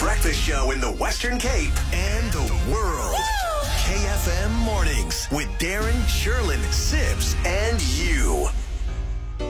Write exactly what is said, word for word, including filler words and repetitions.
breakfast show in the Western Cape and the world. K F M Mornings with Darren, Sherlin, Sibs, and